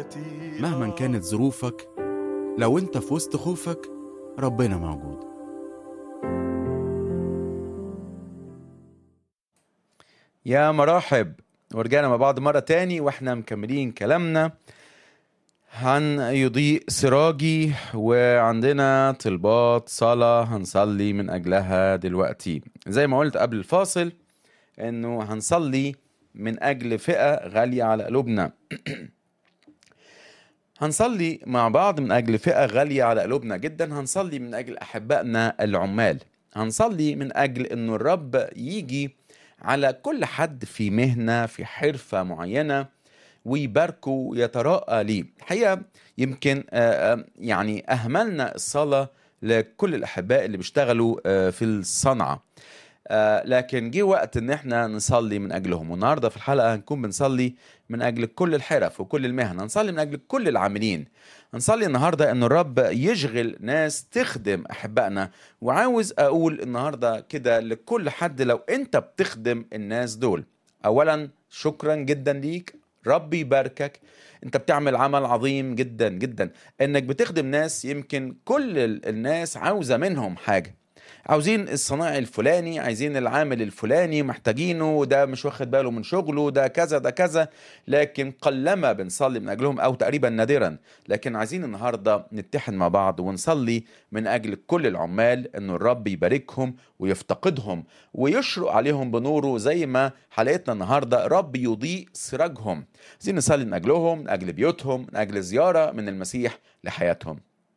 مهما كانت ظروفك، لو انت في وسط خوفك ربنا موجود. يا مرحب، ورجعنا مع بعض مرة تاني واحنا مكملين كلامنا عن يضيء سراجي، وعندنا طلبات صلاة هنصلي من أجلها دلوقتي. زي ما قلت قبل الفاصل انه هنصلي من أجل فئة غالية على قلوبنا. هنصلي مع بعض من أجل فئة غالية على قلوبنا جدا. هنصلي من أجل أحبائنا العمال. هنصلي من أجل أنه الرب يجي على كل حد في مهنة في حرفة معينة ويباركه يتراءى ليه. الحقيقة يمكن يعني أهملنا الصلاة لكل الأحباء اللي بيشتغلوا في الصنعة، لكن جه وقت ان احنا نصلي من اجلهم. والنهارده في الحلقه هنكون بنصلي من اجل كل الحرف وكل المهن. هنصلي من اجل كل العاملين. هنصلي النهارده ان الرب يشغل ناس تخدم احبائنا. وعاوز اقول النهارده كده لكل حد، لو انت بتخدم الناس دول، اولا شكرا جدا ليك، ربي يباركك. انت بتعمل عمل عظيم جدا جدا انك بتخدم ناس. يمكن كل الناس عاوزه منهم حاجه، عاوزين الصناعي الفلاني، عايزين العامل الفلاني، محتاجينه، ده مش واخد باله من شغله، ده كذا ده كذا، لكن قلما بنصلي من أجلهم أو تقريبا نادرا. لكن عايزين النهاردة نتحد مع بعض ونصلي من أجل كل العمال، أنه الرب يباركهم ويفتقدهم ويشرق عليهم بنوره، زي ما حلقتنا النهاردة رب يضيء سراجهم. عايزين نصلي من أجلهم، من أجل بيوتهم، من أجل زيارة من المسيح لحياتهم.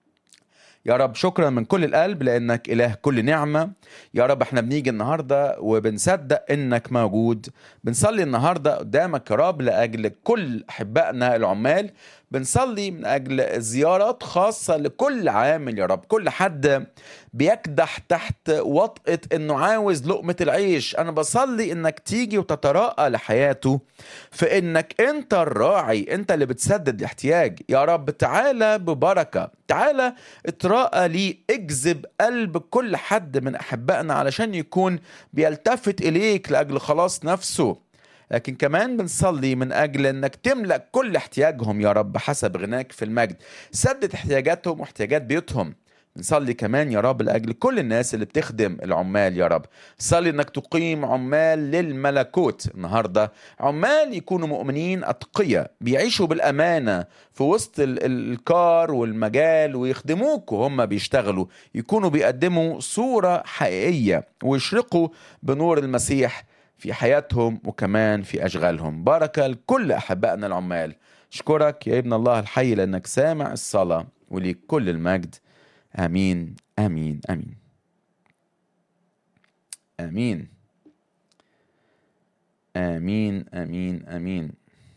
يا رب شكرا من كل القلب لأنك إله كل نعمة. يا رب احنا بنيجي النهاردة وبنصدق إنك موجود. بنصلي النهاردة قدامك يا رب لأجل كل أحبائنا العمال. بنصلي من أجل زيارات خاصة لكل عامل يا رب، كل حد بيكدح تحت وطأة إنه عاوز لقمة العيش. أنا بصلي إنك تيجي وتتراءى لحياته، فإنك أنت الراعي، أنت اللي بتسدد الاحتياج. يا رب تعالى ببركة، تعالى اتراءى لي، اجذب قلب كل حد من أحبائنا علشان يكون بيلتفت إليك لأجل خلاص نفسه. لكن كمان بنصلي من أجل أنك تملأ كل احتياجهم يا رب حسب غناك في المجد. سدد احتياجاتهم واحتياجات بيوتهم. نصلي كمان يا رب لأجل كل الناس اللي بتخدم العمال يا رب. صلي أنك تقيم عمال للملكوت النهاردة، عمال يكونوا مؤمنين أتقياء بيعيشوا بالأمانة في وسط الكار والمجال، ويخدموك وهم بيشتغلوا، يكونوا بيقدموا صورة حقيقية ويشرقوا بنور المسيح في حياتهم وكمان في أشغالهم. بركة لكل أحبائنا العمال. أشكرك يا ابن الله الحي لأنك سامع الصلاة، وليك كل المجد. آمين آمين آمين آمين آمين آمين آمين.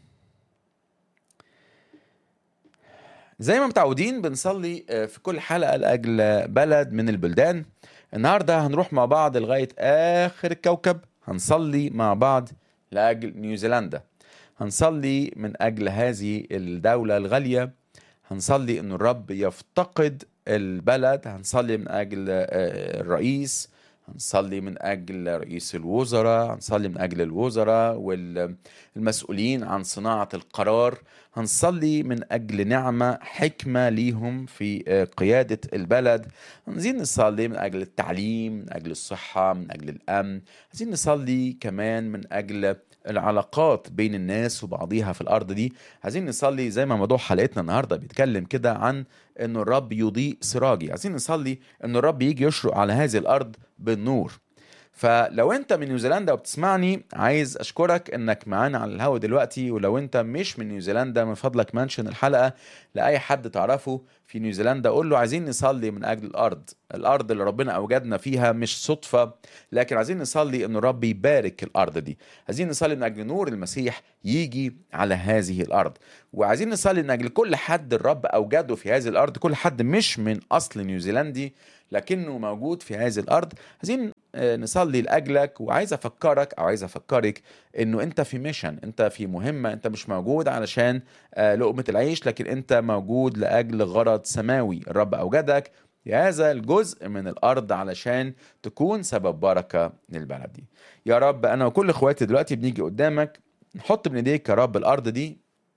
زي ما متعودين بنصلي في كل حلقة لأجل بلد من البلدان. النهاردة هنروح مع بعض لغاية آخر الكوكب. هنصلي مع بعض لأجل نيوزيلندا. هنصلي من أجل هذه الدولة الغالية. هنصلي أن الرب يفتقد البلد. هنصلي من أجل الرئيس، هنصلي من أجل رئيس الوزراء، هنصلي من أجل الوزراء والمسؤولين عن صناعة القرار. هنصلي من أجل نعمة حكمة ليهم في قيادة البلد. عايزين نصلي من أجل التعليم، من أجل الصحة، من أجل الأمن. عايزين نصلي كمان من أجل العلاقات بين الناس وبعضيها في الأرض دي. عايزين نصلي زي ما موضوع حلقتنا النهاردة بيتكلم كده عن أن الرب يضيء سراجي. عايزين نصلي أن الرب يجي يشرق على هذه الأرض بالنور. فلو انت من نيوزيلندا وبتسمعني، عايز اشكرك انك معانا على الهوا دلوقتي. ولو انت مش من نيوزيلندا، من فضلك منشن الحلقة لأي حد تعرفه في نيوزيلندا. قول له عايزين نصلي من أجل الأرض اللي ربنا أوجدنا فيها، مش صدفة، لكن عايزين نصلي أن الرب يبارك الأرض دي. عايزين نصلي من أجل نور المسيح يجي على هذه الأرض. وعايزين نصلي من أجل كل حد الرب أوجده في هذه الأرض، كل حد مش من أصل نيوزيلندي لكنه موجود في هذه الأرض. عايزين نصلي لأجلك. وعايز أفكرك أو عايز أفكرك أنه أنت في ميشن، أنت في مهمة. أنت مش موجود علشان لقمة العيش، لكن أنت موجود لأجل غرض سماوي. الرب أوجدك في هذا الجزء من الأرض علشان تكون سبب بركة للبلد دي. يا رب أنا وكل إخواتي دلوقتي بنيجي قدامك، نحط بين إيديك يا رب الأرض دي.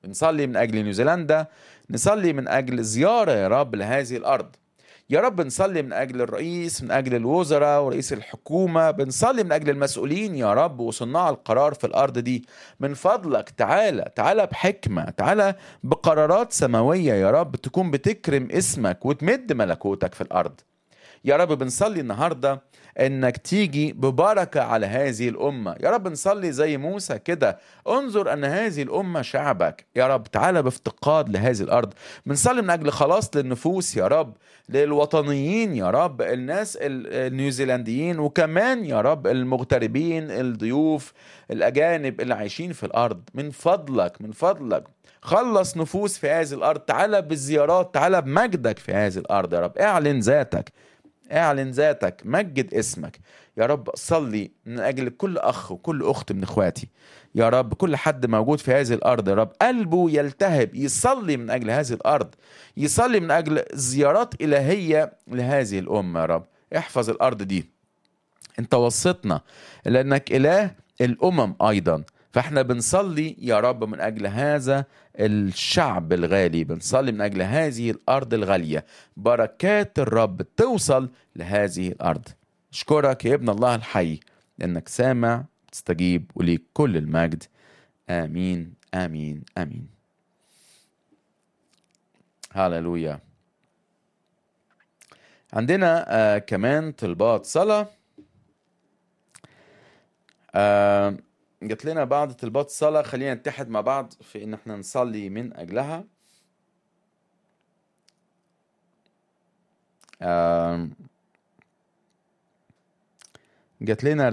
بنصلي من أجل نيوزيلندا، نصلي من أجل زيارة يا رب لهذه الأرض. يا رب نصلي من أجل الرئيس، من أجل الوزراء ورئيس الحكومة، بنصلي من أجل المسؤولين يا رب وصناع القرار في الأرض دي. من فضلك تعالى بحكمة، تعالى بقرارات سماوية يا رب تكون بتكرم اسمك وتمد ملكوتك في الأرض. يا رب بنصلي النهاردة انك تيجي ببركة على هذه الأمة. يا رب نصلي زي موسى كده، انظر ان هذه الأمة شعبك. يا رب تعالى بافتقاد لهذه الأرض. بنصلي من أجل خلاص للنفوس يا رب، للوطنيين يا رب، الناس النيوزيلنديين، وكمان يا رب المغتربين، الضيوف الأجانب اللي عايشين في الأرض. من فضلك خلص نفوس في هذه الأرض. تعالى بالزيارات، تعالى بمجدك في هذه الأرض يا رب. اعلن ذاتك، مجد اسمك يا رب. صلي من أجل كل أخ وكل أخت من إخواتي يا رب، كل حد موجود في هذه الأرض يا رب قلبه يلتهب يصلي من أجل هذه الأرض، يصلي من أجل زيارات إلهية لهذه الأمة يا رب. احفظ الأرض دي، انت وصيتنا لأنك إله الأمم أيضا، فاحنا بنصلي يا رب من أجل هذا الشعب الغالي، بنصلي من أجل هذه الأرض الغالية. بركات الرب توصل لهذه الأرض. أشكرك يا ابن الله الحي لأنك سامع تستجيب، وليك كل المجد. آمين آمين آمين. هاللويا. عندنا كمان طلبات صلاة. جات لنا بعض طلبات الصلاة، خلينا نتحد مع بعض في ان احنا نصلي من اجلها. جات لنا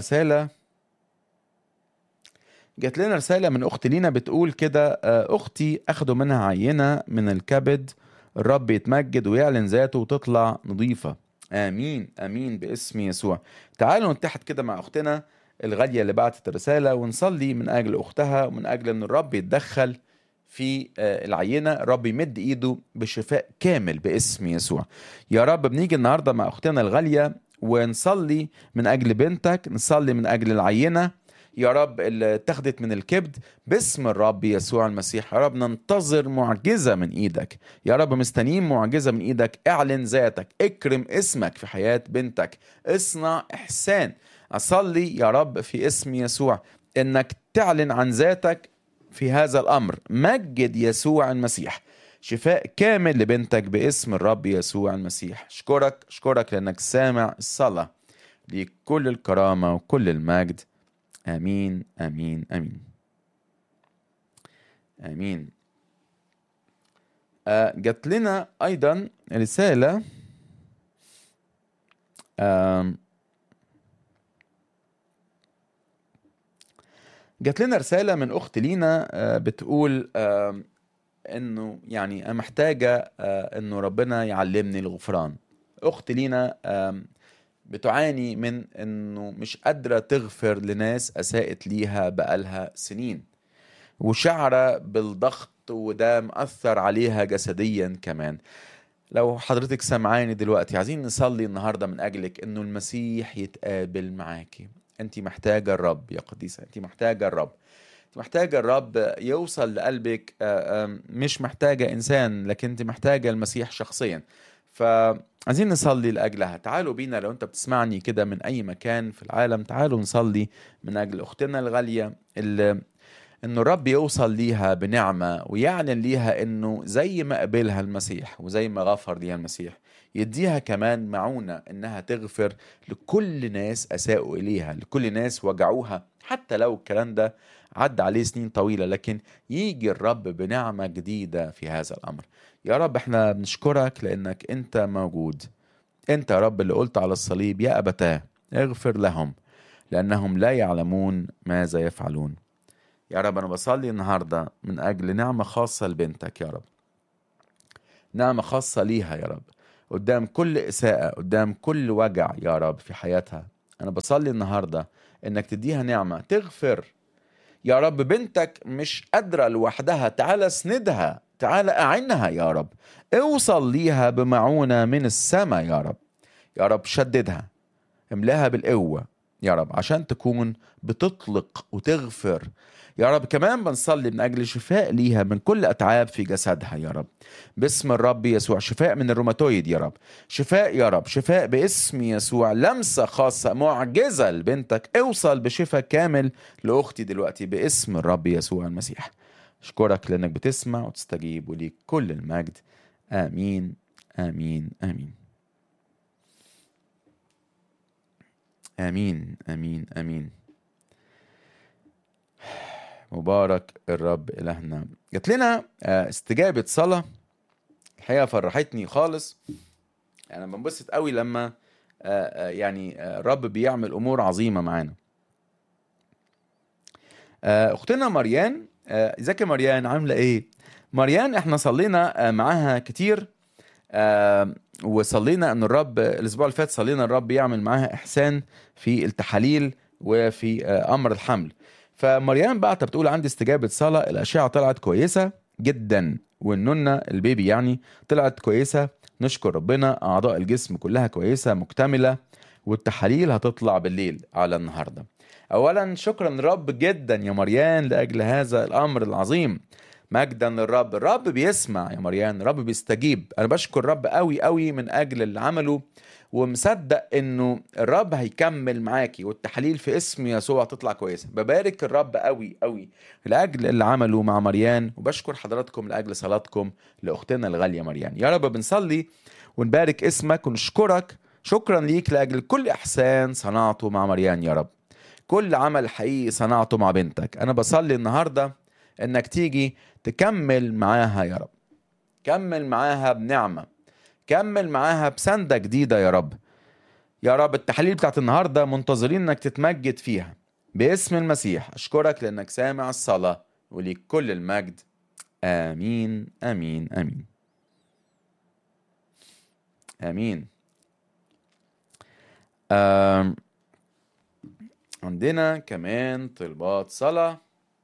رسالة من اخت لينا بتقول كده: اختي اخدوا منها عينة من الكبد، الرب يتمجد ويعلن ذاته وتطلع نظيفة. امين امين باسم يسوع. تعالوا نتحد كده مع اختنا الغالية اللي بعتت الرسالة ونصلي من أجل أختها، ومن أجل أن الرب يتدخل في العينة، الرب يمد إيده بشفاء كامل باسم يسوع. يا رب بنيجي النهاردة مع أختنا الغالية ونصلي من أجل بنتك، نصلي من أجل العينة يا رب اللي اتخذت من الكبد باسم الرب يسوع المسيح. يا رب ننتظر معجزة من إيدك يا رب، مستنيين معجزة من إيدك. اعلن ذاتك، اكرم اسمك في حياة بنتك، اصنع إحسان. أصلي يا رب في اسم يسوع إنك تعلن عن ذاتك في هذا الأمر. مجد يسوع المسيح، شفاء كامل لبنتك باسم الرب يسوع المسيح. أشكرك لأنك سامع الصلاة، ليك كل الكرامة وكل المجد. آمين آمين آمين آمين. جات لنا أيضا رسالة جات لنا رسالة من أخت لينا بتقول إنه يعني أنا محتاجة إنه ربنا يعلمني الغفران. أخت لينا بتعاني من إنه مش قادرة تغفر لناس أساءت ليها بقالها سنين، وشعرة بالضغط وده مأثر عليها جسديا كمان. لو حضرتك سمعاني دلوقتي، عايزين نصلي النهاردة من أجلك إنه المسيح يتقابل معاكي. أنت محتاجة الرب يا قديسة، أنت محتاجة الرب، أنت محتاجة الرب يوصل لقلبك. مش محتاجة إنسان، لكن أنت محتاجة المسيح شخصيا. فعايزين نصلي لأجلها. تعالوا بينا لو أنت بتسمعني كده من أي مكان في العالم، تعالوا نصلي من أجل أختنا الغالية اللي إنه الرب يوصل ليها بنعمة ويعلن ليها إنه زي ما قبلها المسيح وزي ما غفر ليها المسيح، يديها كمان معونة إنها تغفر لكل ناس أساءوا إليها، لكل ناس وجعوها، حتى لو الكلام ده عدى عليه سنين طويلة، لكن يجي الرب بنعمة جديدة في هذا الأمر. يا رب احنا بنشكرك لأنك أنت موجود. أنت يا رب اللي قلت على الصليب: يا أبتاه اغفر لهم لأنهم لا يعلمون ماذا يفعلون. يا رب أنا بصلي النهاردة من أجل نعمة خاصة لبنتك يا رب، نعمة خاصة ليها يا رب، قدام كل إساءة، قدام كل وجع يا رب في حياتها. أنا بصلي النهاردة إنك تديها نعمة تغفر يا رب. بنتك مش قادرة لوحدها، تعال اسندها، تعال أعنها يا رب، اوصل ليها بمعونة من السماء يا رب. يا رب شددها، املاها بالقوة يا رب عشان تكون بتطلق وتغفر يا رب كمان بنصلي من أجل شفاء ليها من كل أتعاب في جسدها يا رب، باسم الرب يسوع. شفاء من الروماتويد يا رب، شفاء يا رب، شفاء باسم يسوع. لمسة خاصة معجزة لبنتك، اوصل بشفاء كامل لأختي دلوقتي باسم الرب يسوع المسيح. أشكرك لأنك بتسمع وتستجيب، وليك كل المجد. آمين آمين آمين آمين آمين آمين. مبارك الرب إلهنا. جات لنا استجابة صلاة الحقيقة فرحتني خالص. أنا بنبسط قوي لما الرب بيعمل أمور عظيمة معانا. أختنا مريان، ازيك يا مريان، عاملة إيه؟ مريان احنا صلينا معاها كتير، وصلينا أن الرب الأسبوع اللي فات صلينا الرب يعمل معاها إحسان في التحاليل وفي أمر الحمل. فمريان بقى بتقول عندي استجابة صلاة، الأشعة طلعت كويسة جدا، والنونة البيبي يعني طلعت كويسة، نشكر ربنا. أعضاء الجسم كلها كويسة مكتملة، والتحاليل هتطلع بالليل على النهاردة. أولا شكرا للرب جدا يا مريان لأجل هذا الأمر العظيم. مجدا للرب. الرب بيسمع يا مريان، الرب بيستجيب. أنا بشكر الرب قوي قوي من أجل اللي عمله، ومصدق انه الرب هيكمل معاكي، والتحاليل في اسم يسوع تطلع كويسه. ببارك الرب قوي قوي لاجل اللي عمله مع مريان، وبشكر حضراتكم لاجل صلاتكم لاختنا الغاليه مريان. يا رب بنصلي ونبارك اسمك ونشكرك، شكرا ليك لاجل كل احسان صنعته مع مريان يا رب، كل عمل حقيقي صنعته مع بنتك. انا بصلي النهارده انك تيجي تكمل معاها يا رب، كمل معاها بنعمه، كمل معاها بسندة جديدة يا رب. يا رب التحاليل بتاعت النهاردة منتظرين انك تتمجد فيها باسم المسيح. اشكرك لانك سامع الصلاة، وليك كل المجد. امين امين امين امين. عندنا كمان طلبات صلاة.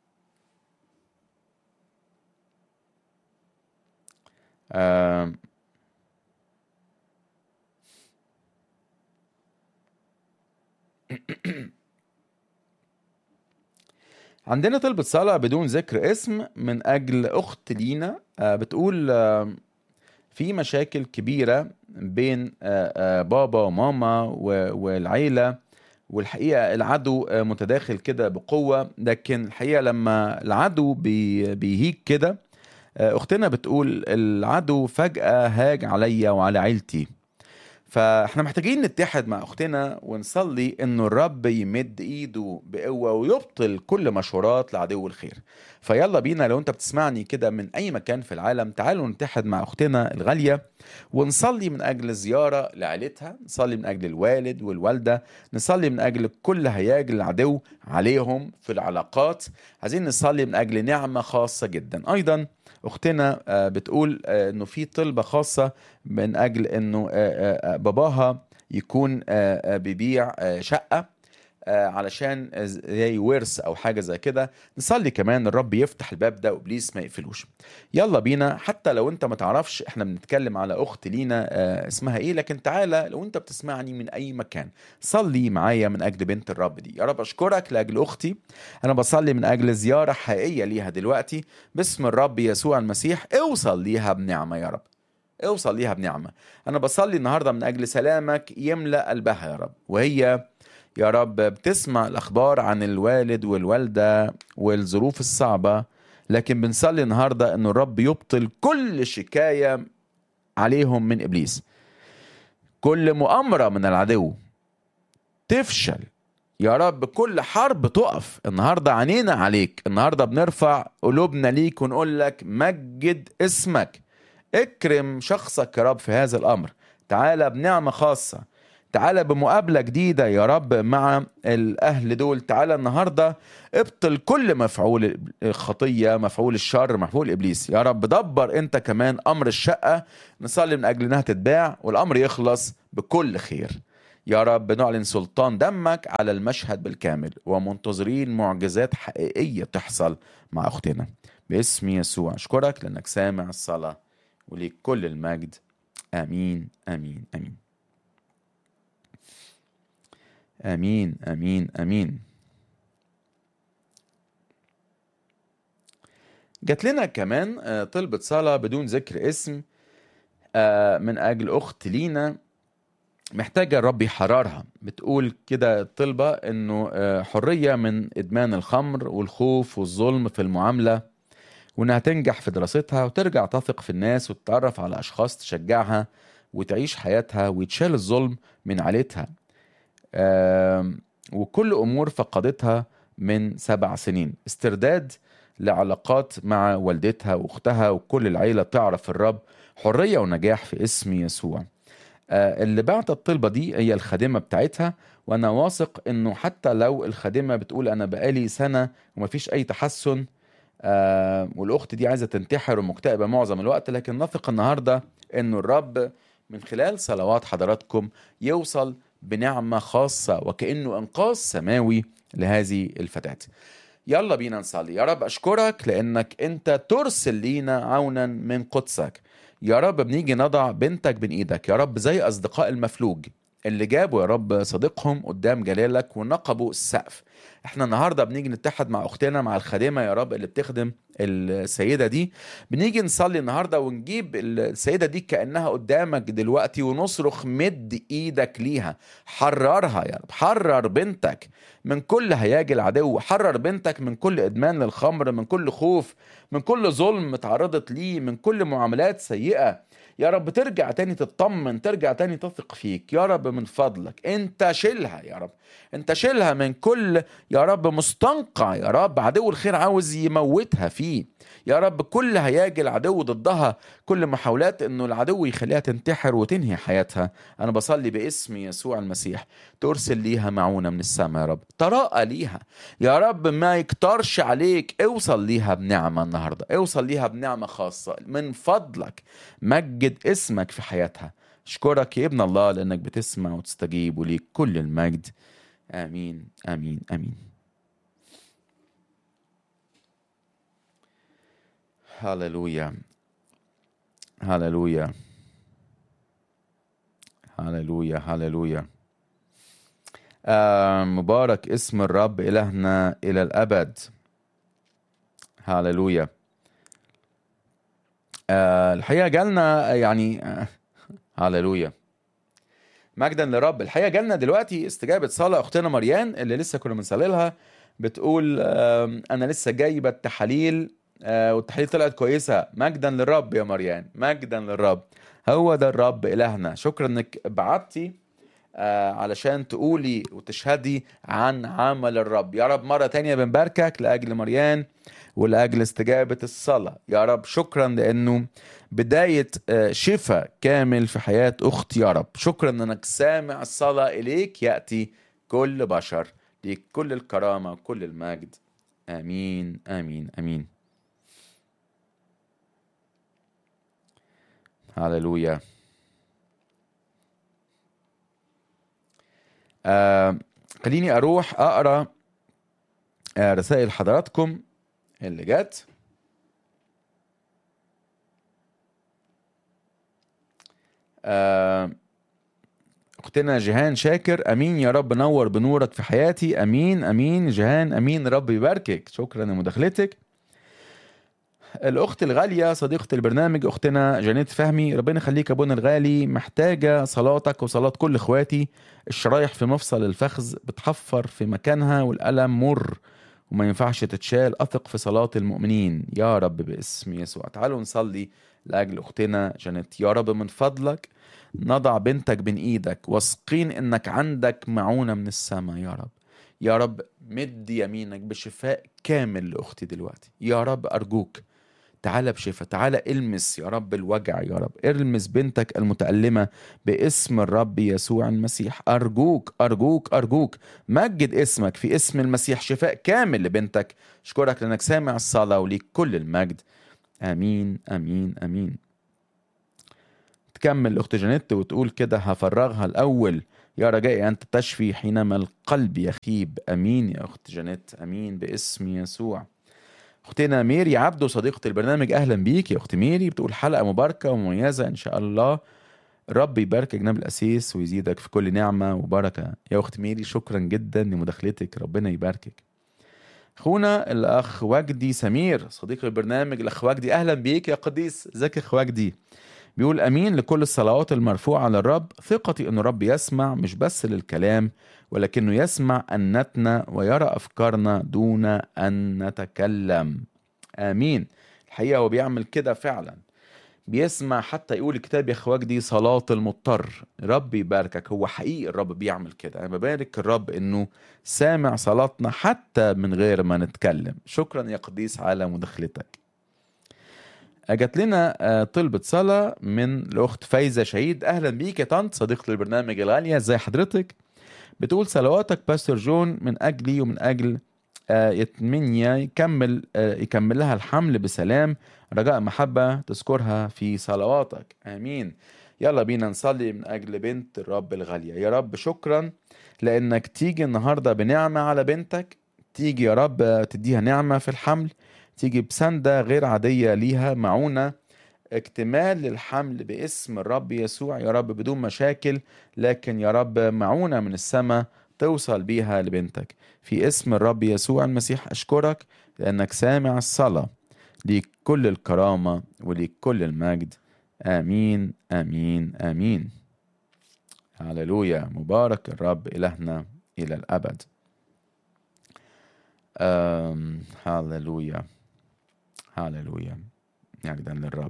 عندنا طلبة صلاة بدون ذكر اسم من أجل أخت لينا، بتقول في مشاكل كبيرة بين بابا وماما والعيلة، والحقيقة العدو متداخل كده بقوة، لكن الحقيقة لما العدو بيهيج كده، أختنا بتقول العدو فجأة هاج عليا وعلى عيلتي. فاحنا محتاجين نتحد مع اختنا ونصلي انه الرب يمد ايده بقوة ويبطل كل مشورات لعدو الخير. فيلا بينا، لو انت بتسمعني كده من اي مكان في العالم، تعالوا نتحد مع اختنا الغالية ونصلي من اجل زيارة لعيلتها، نصلي من اجل الوالد والوالدة، نصلي من اجل كل هياج العدو عليهم في العلاقات. عايزين نصلي من اجل نعمة خاصة جدا. ايضا اختنا بتقول انه في طلبة خاصة من اجل انه باباها يكون بيبيع شقة علشان زي ورث او حاجه زي كده. نصلي كمان الرب يفتح الباب ده وابليس ما يقفلوش. يلا بينا، حتى لو انت ما تعرفش احنا بنتكلم على اخت لينا اسمها ايه، لكن تعالى لو انت بتسمعني من اي مكان صلي معايا من اجل بنت الرب دي. يا رب اشكرك لاجل اختي، انا بصلي من اجل زياره حقيقيه ليها دلوقتي باسم الرب يسوع المسيح. اوصل ليها بنعمه يا رب، اوصل ليها بنعمه. انا بصلي النهارده من اجل سلامك يملأ قلبها يا رب، وهي يا رب بتسمع الأخبار عن الوالد والوالدة والظروف الصعبة، لكن بنصلي النهاردة أن الرب يبطل كل شكاية عليهم من إبليس، كل مؤامرة من العدو تفشل يا رب، كل حرب تقف. النهاردة عينينا عليك، النهاردة بنرفع قلوبنا ليك ونقول لك مجد اسمك، اكرم شخصك يا رب في هذا الأمر. تعالى بنعمة خاصة، تعالى بمقابلة جديدة يا رب مع الأهل دول. تعالى النهاردة ابطل كل مفعول الخطية، مفعول الشر، مفعول إبليس. يا رب دبر أنت كمان أمر الشقة، نصلي من أجل أنها تتباع والأمر يخلص بكل خير. يا رب نعلن سلطان دمك على المشهد بالكامل، ومنتظرين معجزات حقيقية تحصل مع أختنا باسم يسوع. أشكرك لأنك سامع الصلاة، وليك كل المجد. آمين آمين آمين آمين آمين آمين. جات لنا كمان طلبة صلاة بدون ذكر اسم من أجل أخت لينا محتاجة الرب يحررها. بتقول كده الطلبة إنه حرية من إدمان الخمر والخوف والظلم في المعاملة، وإنها تنجح في دراستها وترجع تثق في الناس وتتعرف على أشخاص تشجعها وتعيش حياتها ويتشال الظلم من عيلتها، وكل أمور فقدتها من 7 سنين. استرداد لعلاقات مع والدتها وأختها وكل العيلة تعرف الرب. حرية ونجاح في اسم يسوع. اللي بعت الطلبة دي هي الخادمة بتاعتها، وأنا واثق إنه حتى لو الخادمة بتقول أنا بقالي سنة ومفيش أي تحسن، والأخت دي عايزة تنتحر ومكتئبة معظم الوقت، لكن نثق النهاردة إنه الرب من خلال صلوات حضراتكم يوصل بنعمة خاصة وكأنه إنقاذ سماوي لهذه الفتاة. يلا بينا نصلي. يا رب أشكرك لأنك أنت ترسل لينا عونا من قدسك. يا رب بنيجي نضع بنتك بين إيدك يا رب، زي أصدقاء المفلوج اللي جابوا يا رب صديقهم قدام جلالك ونقبوا السقف. احنا النهاردة بنيجي نتحد مع أختنا، مع الخادمة يا رب اللي بتخدم السيدة دي. بنيجي نصلي النهاردة ونجيب السيدة دي كأنها قدامك دلوقتي ونصرخ مد إيدك ليها. حررها يا رب، حرر بنتك من كل هياج العدو، حرر بنتك من كل إدمان للخمر، من كل خوف، من كل ظلم تعرضت ليه، من كل معاملات سيئة. يا رب ترجع تاني تطمن، ترجع تاني تثق فيك يا رب. من فضلك انت شيلها يا رب، انت شيلها من كل يا رب مستنقع يا رب عدو الخير عاوز يموتها فيه يا رب. كل هياج العدو ضدها، كل محاولات انه العدو يخليها تنتحر وتنهي حياتها، انا بصلي باسم يسوع المسيح ترسل ليها معونة من السماء يا رب، تراءى ليها يا رب، ما يكترش عليك. اوصل ليها بنعمة النهاردة، اوصل ليها بنعمة خاصة من فضلك. مجد اسمك في حياتها. اشكرك يا ابن الله لانك بتسمع وتستجيب، وليك كل المجد. آمين آمين آمين. هاللويا هاللويا هاللويا هاللويا. مبارك اسم الرب إلهنا إلى الأبد. هاللويا. الحقيقة جالنا يعني هاللويا، مجدا لرب. الحقيقة جالنا دلوقتي استجابة صلاة أختنا مريان اللي لسه كنا بنصلي لها. بتقول أنا لسه جايبة التحاليل والتحاليل طلعت كويسة. مجدا للرب يا مريان، مجدا للرب. هو ده الرب إلهنا. شكرا إنك بعتي علشان تقولي وتشهدي عن عمل الرب. يا رب مرة تانية بنباركك لأجل مريان ولأجل استجابة الصلاة يا رب. شكرا لأنه بداية شفاء كامل في حياة أختي يا رب. شكرا أنك سامع الصلاة، إليك يأتي كل بشر، ليك كل الكرامة وكل المجد. آمين آمين آمين. هاللويا. خليني أروح أقرأ رسائل حضراتكم اللي جات. اختنا جيهان شاكر، امين يا رب نور بنورك في حياتي. امين امين جيهان، امين رب يباركك. شكرا لمداخلتك. الاخت الغاليه صديقه البرنامج اختنا جانيت فهمي، ربنا يخليك يا ابونا الغالي، محتاجه صلاتك وصلاه كل اخواتي. الشرايح في مفصل الفخذ بتحفر في مكانها والالم مر وما ينفعش تتشال. اثق في صلاه المؤمنين يا رب باسم يسوع. تعالوا نصلي لاجل اختنا جانيت. يا رب من فضلك نضع بنتك بين ايدك، واثقين انك عندك معونة من السماء يا رب. يا رب مد يمينك بشفاء كامل لاختي دلوقتي يا رب. ارجوك تعالى بشفاء، تعالى المس يا رب الوجع يا رب. المس بنتك المتألمة باسم الرب يسوع المسيح. أرجوك أرجوك أرجوك مجد اسمك في اسم المسيح. شفاء كامل لبنتك. أشكرك لأنك سامع الصلاة وليك كل المجد. آمين آمين آمين. تكمل الأخت جانيت وتقول كده: هفرغها الأول يا رجائي أنت تشفي حينما القلب يخيب. أمين يا أخت جانيت، أمين باسم يسوع. أختنا ميري عبدو صديقة البرنامج، أهلا بيك يا أخت ميري. بتقول حلقة مباركة ومميزة إن شاء الله. رب يبارك جناب الأسيس ويزيدك في كل نعمة وبركة يا أخت ميري. شكرا جدا لمداخلتك، ربنا يباركك. اخونا الاخ وجدي سمير صديق البرنامج، الاخ وجدي اهلا بيك يا قديس. ازيك يا اخ وجدي؟ بيقول امين لكل الصلوات المرفوعة للرب، ثقتي ان الرب يسمع مش بس للكلام ولكنه يسمع أناتنا ويرى أفكارنا دون أن نتكلم. آمين. الحقيقة هو بيعمل كده فعلا، بيسمع. حتى يقول الكتاب يا اخواك دي صلاة المضطر. رب يباركك، هو حقيقي الرب بيعمل كده. أنا ببارك الرب إنه سامع صلاتنا حتى من غير ما نتكلم. شكرا يا قديس على مداخلتك. جات لنا طلبة صلاة من الأخت فايزة شهيد. أهلا بيك يا طنط صديقة البرنامج الغالية، ازي حضرتك؟ بتقول صلواتك باستر جون من أجلي ومن أجل يتمنى يكمل لها الحمل بسلام، رجاء محبة تذكرها في صلواتك. آمين. يلا بينا نصلي من أجل بنت الرب الغالية. يا رب شكرا لأنك تيجي النهاردة بنعمة على بنتك، تيجي يا رب تديها نعمة في الحمل، تيجي بسندة غير عادية ليها، معونة اكتمال للحمل باسم الرب يسوع يا رب، بدون مشاكل، لكن يا رب معونة من السماء توصل بيها لبنتك في اسم الرب يسوع المسيح. أشكرك لأنك سامع الصلاة، ليك كل الكرامة وليك كل المجد. آمين آمين آمين. هللويا. مبارك الرب إلهنا إلى الأبد. هللويا هللويا. مجدا للرب.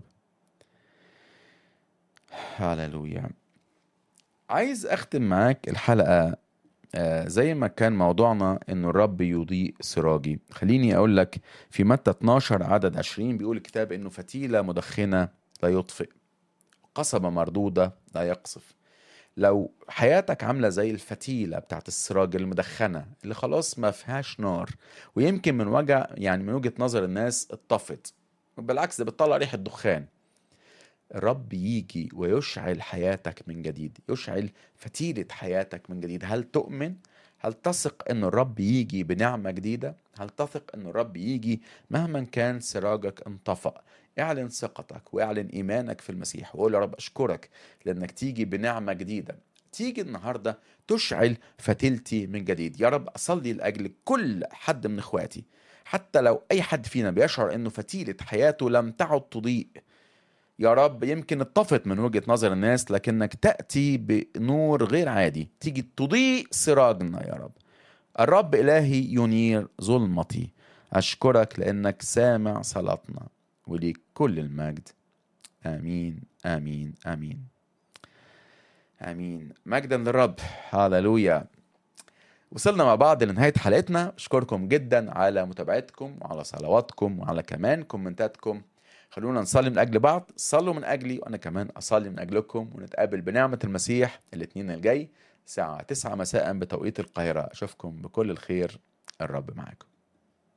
هللويا. عايز أختم معاك الحلقة زي ما كان موضوعنا إنه الرب يضيء سراجي. خليني أقول لك في متى 12 عدد 20 بيقول الكتاب إنه فتيلة مدخنة لا يطفئ، قصبة مردودة لا يقصف. لو حياتك عاملة زي الفتيلة بتاعت السراج المدخنة اللي خلاص ما فيهاش نار، ويمكن من وجهة نظر الناس اتطفت، بالعكس ده بتطلع ريحة دخان، الرب يجي ويشعل حياتك من جديد، يشعل فتيلة حياتك من جديد. هل تؤمن؟ هل تثق أن الرب يجي بنعمة جديدة؟ هل تثق أن الرب يجي مهما كان سراجك انطفأ؟ اعلن ثقتك واعلن إيمانك في المسيح وقول يا رب أشكرك لأنك تيجي بنعمة جديدة، تيجي النهاردة تشعل فتيلتي من جديد. يا رب أصلي لأجل كل حد من إخواتي، حتى لو أي حد فينا بيشعر أنه فتيلة حياته لم تعد تضيء، يا رب يمكن اتطفت من وجهة نظر الناس، لكنك تأتي بنور غير عادي، تيجي تضيء سراجنا يا رب. الرب إلهي ينير ظلمتي. أشكرك لأنك سامع صلاتنا وليك كل المجد. آمين آمين آمين آمين. مجدا للرب. هاللويا. وصلنا مع بعض لنهاية حلقتنا. أشكركم جدا على متابعتكم وعلى صلواتكم وعلى كمان كومنتاتكم. خلونا نصلي من أجل بعض، صلوا من أجلي وأنا كمان أصلي من أجلكم، ونتقابل بنعمة المسيح الاثنين الجاي الساعة 9 مساء بتوقيت القاهرة. أشوفكم بكل الخير. الرب معكم.